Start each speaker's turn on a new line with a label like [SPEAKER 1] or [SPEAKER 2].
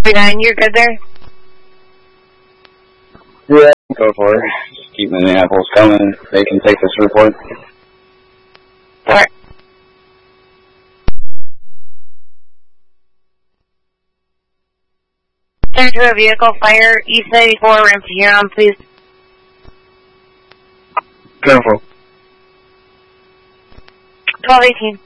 [SPEAKER 1] 39, you're good there?
[SPEAKER 2] Yeah, go for it. Just keep Minneapolis coming. They can take this report.
[SPEAKER 1] Alright. Turn to a vehicle, fire East 94, ramp to Huron, please.
[SPEAKER 2] Careful.
[SPEAKER 1] 1218.